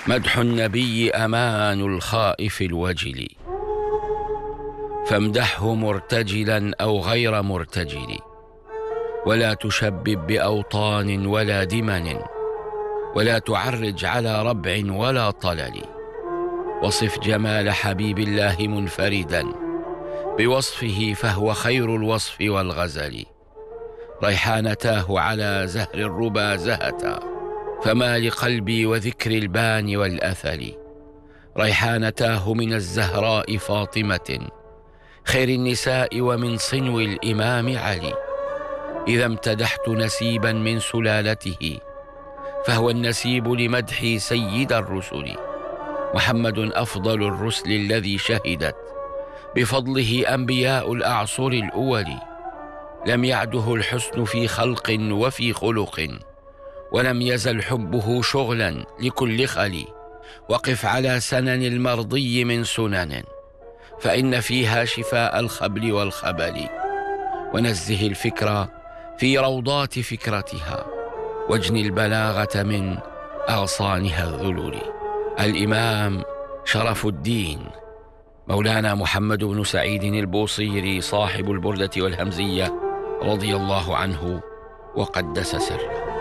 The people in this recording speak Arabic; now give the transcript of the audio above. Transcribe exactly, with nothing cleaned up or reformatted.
مدح النبي أمان الخائف الوجل، فامدحه مرتجلا أو غير مرتجل، ولا تشبب بأوطان ولا دمن، ولا تعرج على ربع ولا طلل. وصف جمال حبيب الله منفردا بوصفه، فهو خير الوصف والغزل. ريحانتاه على زهر الربا زهتا، فما لقلبي وذكر البان والأثل. ريحانتاه من الزهراء فاطمة، خير النساء ومن صنو الإمام علي. إذا امتدحت نسيبا من سلالته، فهو النسيب لمدح سيد الرسل. محمد أفضل الرسل الذي شهدت بفضله أنبياء الأعصر الأول. لم يعده الحسن في خلق وفي خلق، ولم يزل حبه شغلا لكل خلي. وقف على سنن المرضي من سنن، فإن فيها شفاء الخبل والخبل. ونزه الفكرة في روضات فكرتها، واجن البلاغة من أغصانها الذلل. الإمام شرف الدين مولانا محمد بن سعيد البوصيري صاحب البردة والهمزية رضي الله عنه وقدس سره.